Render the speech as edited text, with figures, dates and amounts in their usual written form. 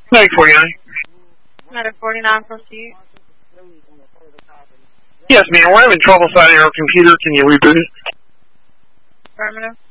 Medic 49. Medic 49, proceed. Yes, ma'am. We're having trouble finding our computer. Can you reboot it? Affirmative.